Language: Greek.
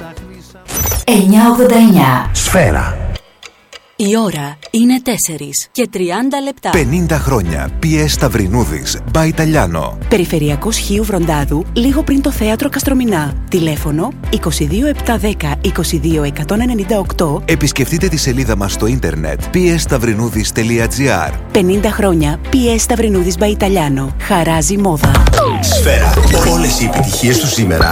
989. Σφαίρα. Η ώρα είναι 4 και 30 λεπτά. 50 χρόνια. P.S. Σταυρινούδης. By Italiano. Περιφερειακός Χίου Βροντάδου, λίγο πριν το θέατρο Καστρομηνά. Τηλέφωνο 22710 22198. Επισκεφτείτε τη σελίδα μας στο ίντερνετ psstαυρινούδης.gr. 50 χρόνια P.S. Σταυρινούδης by Italiano. Χαράζει μόδα. Σφαίρα. Όλες οι επιτυχίες του σήμερα